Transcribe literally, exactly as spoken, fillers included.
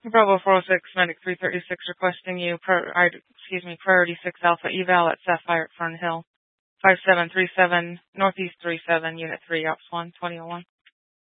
Bravo four oh six, Medic three thirty-six requesting you, per, I, excuse me, Priority six Alpha Eval at Sapphire at Fern Hill. five seven three seven, Northeast three seven, Unit three, Ops one, twenty oh one.